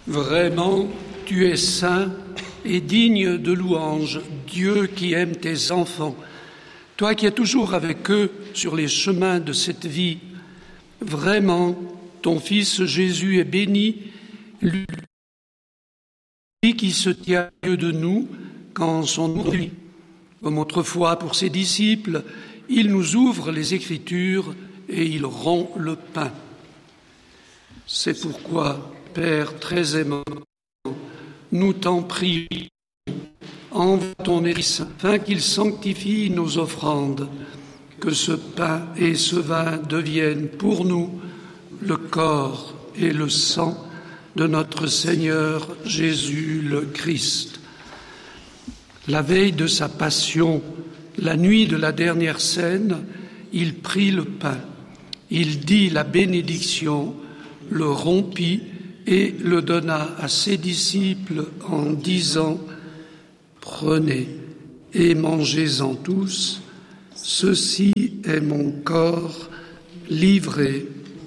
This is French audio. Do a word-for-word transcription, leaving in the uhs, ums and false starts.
Vraiment, tu es saint et digne de louange, Dieu qui aime tes enfants. Toi qui es toujours avec eux sur les chemins de cette vie, vraiment, ton Fils Jésus est béni, lui qui se tient au milieu de nous quand son nom lui. Comme autrefois pour ses disciples, il nous ouvre les Écritures et il rompt le pain. C'est pourquoi, Père très aimant, nous t'en prions, envoie ton Esprit afin qu'il sanctifie nos offrandes, que ce pain et ce vin deviennent pour nous le corps et le sang de notre Seigneur Jésus le Christ. La veille de sa passion, la nuit de la dernière scène, il prit le pain, il dit la bénédiction, le rompit et le donna à ses disciples en disant « Prenez et mangez-en tous, ceci est mon corps livré pour vous. »